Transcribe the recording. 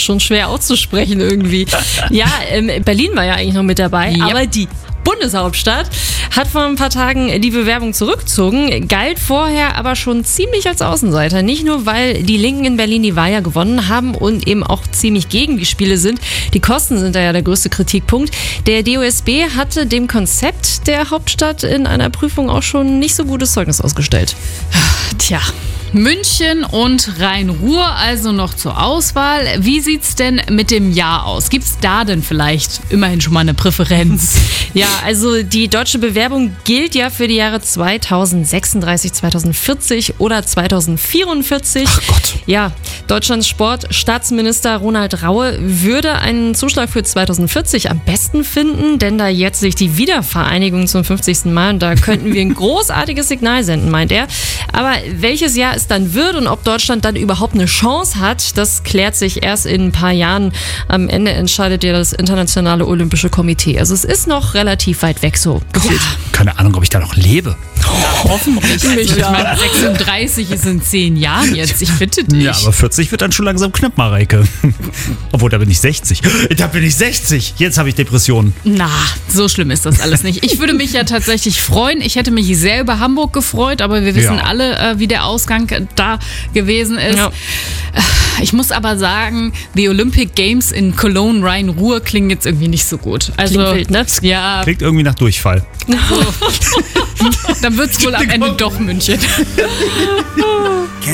schon schwer auszusprechen irgendwie. Ja, Berlin war ja eigentlich noch mit dabei, Yep. aber die Bundeshauptstadt hat vor ein paar Tagen die Bewerbung zurückgezogen, galt vorher aber schon ziemlich als Außenseiter. Nicht nur, weil die Linken in Berlin die Wahl ja gewonnen haben und eben auch ziemlich gegen die Spiele sind. Die Kosten sind da ja der größte Kritikpunkt. Der DOSB hatte dem Konzept der Hauptstadt in einer Prüfung auch schon nicht so gutes Zeugnis ausgestellt. Tja, München und Rhein-Ruhr also noch zur Auswahl. Wie sieht's denn mit dem Jahr aus? Gibt's da denn vielleicht immerhin schon mal eine Präferenz? Ja, also die deutsche Bewerbung gilt ja für die Jahre 2036, 2040 oder 2044. Ach Gott. Ja, Deutschlands Sportstaatsminister Ronald Raue würde einen Zuschlag für 2040 am besten finden, denn da jetzt sich die Wiedervereinigung zum 50. Mal und da könnten wir ein großartiges Signal senden, meint er. Aber welches Jahr es dann wird und ob Deutschland dann überhaupt eine Chance hat, das klärt sich erst in ein paar Jahren. Am Ende entscheidet ja das Internationale Olympische Komitee. Also es ist noch relativ weit weg so gefühlt. Keine Ahnung, ob ich da noch lebe. Hoffentlich. Also ich meine, 36 ist in 10 Jahren jetzt. Ich bitte dich. Ja, aber 40 wird dann schon langsam knapp, Mareike. Obwohl, da bin ich 60. Da bin ich 60. Jetzt habe ich Depressionen. Na, so schlimm ist das alles nicht. Ich würde mich ja tatsächlich freuen. Ich hätte mich sehr über Hamburg gefreut, aber wir wissen alle, wie der Ausgang da gewesen ist. Ja. Ich muss aber sagen, die Olympic Games in Cologne, Rhein-Ruhr klingen jetzt irgendwie nicht so gut. Also, Klingt wild, ne? Ja, Klingt irgendwie nach Durchfall. dann wird es wohl am Ende doch München.